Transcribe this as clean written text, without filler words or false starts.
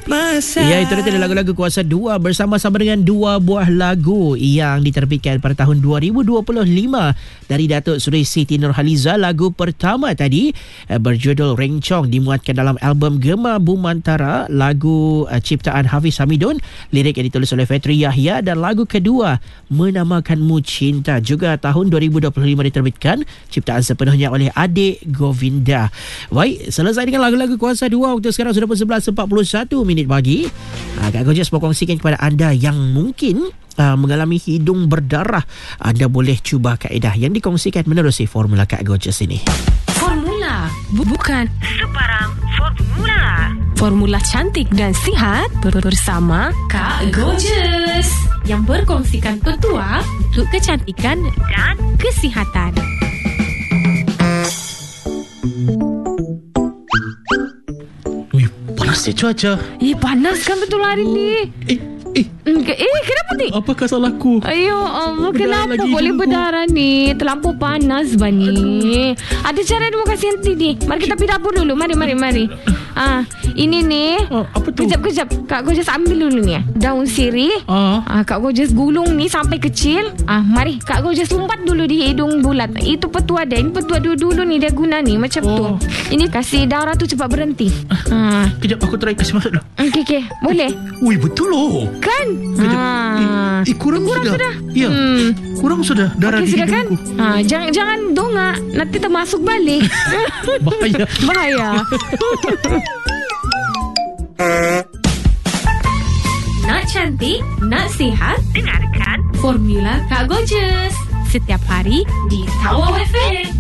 masa. Ya, itu tadi lagu-lagu Kuasa 2 bersama-sama dengan dua buah lagu yang diterbitkan pada tahun 2025 dari Datuk Seri Siti Nurhaliza. Lagu pertama tadi berjudul Rencong dimuatkan dalam album Gema Bumantara, lagu ciptaan Hafiz Hamidun, lirik yang ditulis oleh Fetri Yahya, dan lagu kedua Menamakanmu Cinta juga tahun 2025 diterbitkan, ciptaan sepenuhnya oleh Adik Govinda. Baik, selesai dengan lagu-lagu Kuasa 2. Waktu sekarang sudah pukul 11.41 pagi. Kak Gojaz mau kongsikan kepada anda yang mungkin mengalami hidung berdarah. Anda boleh cuba kaedah yang dikongsikan menerusi formula Kak Gojaz ini. Formula bukan sebarang formula. Formula cantik dan sihat bersama Kak Gojaz yang berkongsikan petua untuk kecantikan dan kesihatan. Panas cuaca. Panas kan betul hari ni. Kenapa ni? Apakah salahku? Ayo Allah, kenapa lagi boleh hidungku. berdarah ni? Terlampau panas Bani. Ada cara dia kasih henti ni. Mari kita pergi dapur dulu. Mari. Ini ni. Apa tu? Kejap. Kak Gojaz ambil dulu ni. Daun sirih. Kak Gojaz gulung ni sampai kecil. Mari Kak Gojaz lumpat dulu di hidung bulat. Itu petua dia. Ini petua dulu ni dia guna ni. Macam tu. Ini kasih darah tu cepat berhenti. Kejap aku try kasih masuk dah. Okey. Boleh? Ui, betul loh. Kan? Kurang sudah. Ya. Kurang sudah darah di Okey, sudah kan? hidungku. Jangan dongak. Nanti termasuk balik. Bahaya. Nak cantik, nak sihat, dengarkan Formula Kak Gojaz setiap hari di Tawau FM.